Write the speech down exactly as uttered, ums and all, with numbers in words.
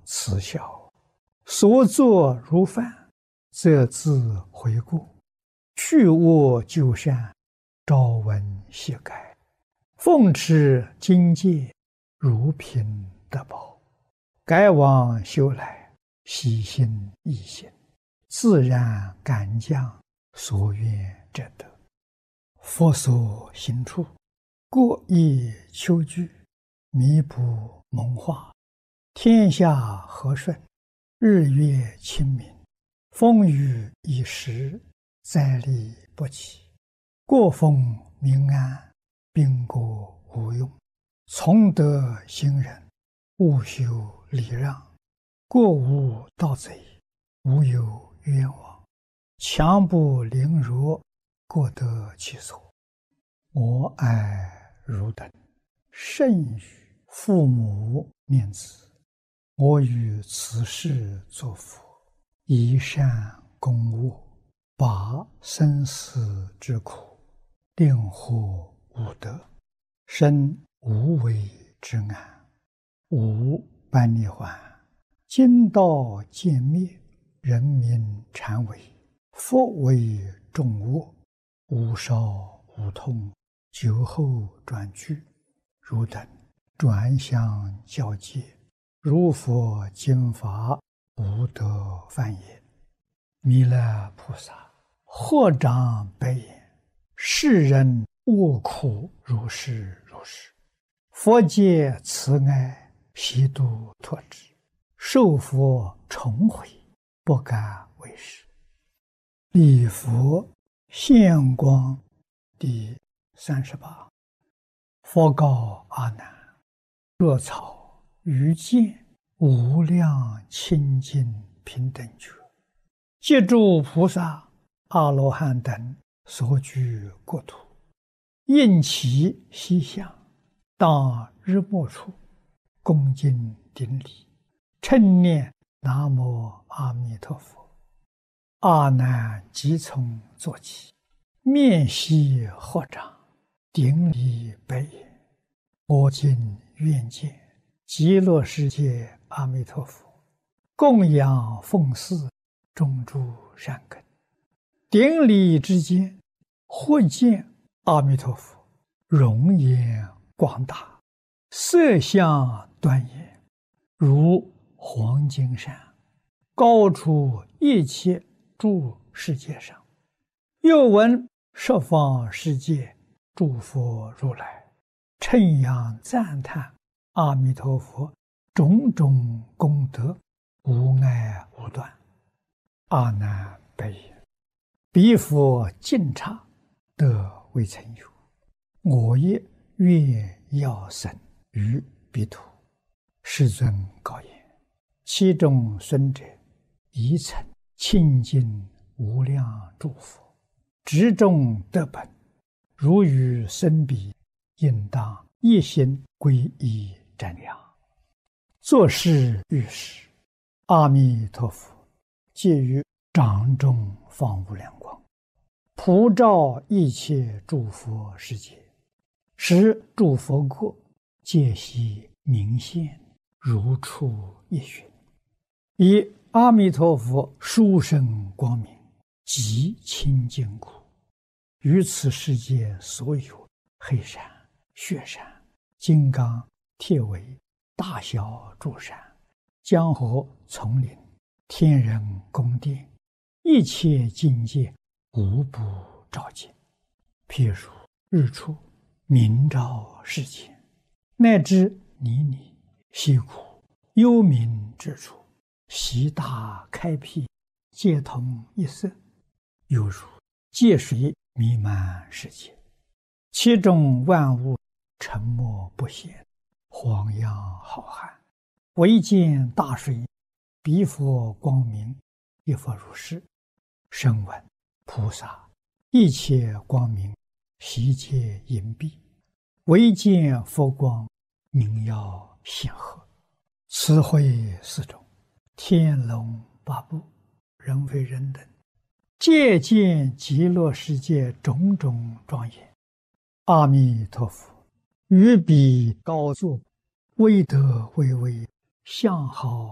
慈孝，所作如饭，则自悔过。去恶就善，朝闻夕改。奉持经戒，如凭得宝。改往修来，喜心易行，自然感将，所愿者得。佛所行处，过意求具，弥补蒙化。天下和顺，日月清明，风雨已时，灾利不起。过风民安，兵国无用。从德行人，勿修礼让。过无盗贼，无有冤枉。强不凌弱，过得其所。我爱汝等，甚与父母念子。我与此世作佛，以善攻恶，拔生死之苦，令获无得，生无为之安。无般涅槃，今道渐灭，人民禅为，佛为众恶，无少无痛，酒后转句。汝等转向教戒，如佛经法，无得犯也。弥勒菩萨或长白眼，世人恶苦如是如是。佛界慈爱，悉度脱之，受佛重悔，不敢为师。礼佛现光第三十八。佛告阿难：若草于见无量清净平等觉，借诸菩萨、阿罗汉等所居国土，应其西向，当日没处，恭敬顶礼，称念南无阿弥陀佛。阿难即从坐起，面悉合掌，顶礼白言：我今愿见极乐世界阿弥陀佛，供养奉祀，种诸善根。顶礼之间，忽见阿弥陀佛容颜广大，色相端严，如黄金山，高出一切诸世界上。又闻十方世界诸佛如来称扬赞叹阿弥陀佛种种功德，无碍无断。阿难白言：彼佛尽刹，得未曾有。我也愿要生于彼土。世尊告言：其中孙者，宜曾清净无量诸佛，执众得本，如与生彼，应当一心皈依瞻仰。作是遇时，阿弥陀佛借于掌中放无量光，普照一切诸佛世界，使诸佛国皆悉明现，如出一寻。以阿弥陀佛殊胜光明，极清净故，于此世界所有黑山、雪山、金刚、铁围、大小诸山、江河、丛林、天人宫殿，一切境界无不照见。譬如日出明照世间，乃至泥泞、溪谷、幽冥之处，悉大开辟，皆同一色，犹如界水弥漫世界，其中万物沉默不显，荒洋浩瀚，唯见大水，彼佛光明，亦复如是。声闻菩萨一切光明，悉皆隐蔽，唯见佛光，明耀显赫。此会四种，天龙八部，人非人等，皆见极乐世界种种庄严。阿弥陀佛于彼高坐，威德巍巍，相好